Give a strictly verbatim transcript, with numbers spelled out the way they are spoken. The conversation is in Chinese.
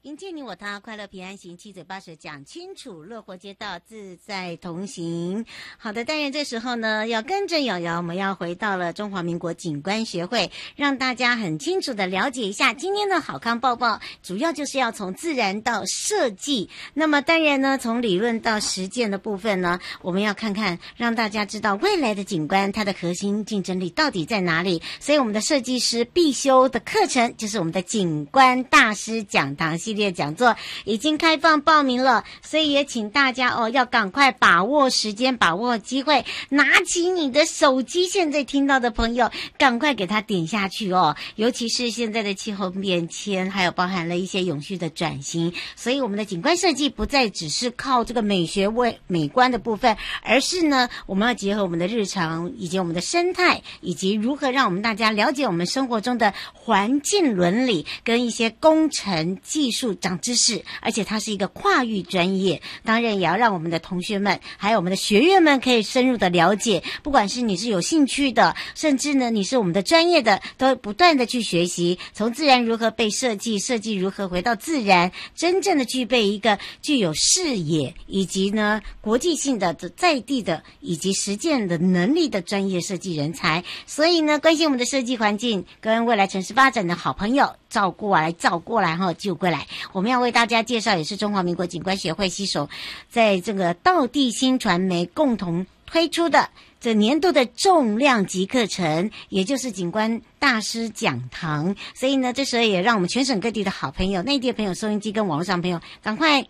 迎接你我他，快乐平安行，七嘴八舌讲清楚，乐活街道自在同行。好的，当然这时候呢，要跟着瑶瑶，我们要回到了中华民国景观学会，让大家很清楚的了解一下今天的好康报报，主要就是要从自然到设计。那么当然呢，从理论到实践的部分呢，我们要看看，让大家知道未来的景观它的核心竞争力到底在哪里。所以我们的设计师必修的课程就是我们的景观大师讲堂系列讲座已经开放报名了，所以也请大家哦要赶快把握时间，把握机会，拿起你的手机，现在听到的朋友赶快给它点下去哦。尤其是现在的气候变迁，还有包含了一些永续的转型，所以我们的景观设计不再只是靠这个美学为美观的部分，而是呢我们要结合我们的日常以及我们的生态，以及如何让我们大家了解我们生活中的环境伦理跟一些工程技术长知识，而且它是一个跨域专业，当然也要让我们的同学们还有我们的学员们可以深入的了解，不管是你是有兴趣的，甚至呢你是我们的专业的，都不断的去学习，从自然如何被设计，设计如何回到自然，真正的具备一个具有视野以及呢国际性的在地的以及实践的能力的专业设计人才。所以呢关心我们的设计环境跟未来城市发展的好朋友，照过来照过来哈，就过来，我们要为大家介绍，也是中华民国景观学会携手在这个道地新传媒共同推出的这年度的重量级课程，也就是景观大师讲堂。所以呢这时候也让我们全省各地的好朋友，内地的朋友，收音机跟网络上的朋友赶快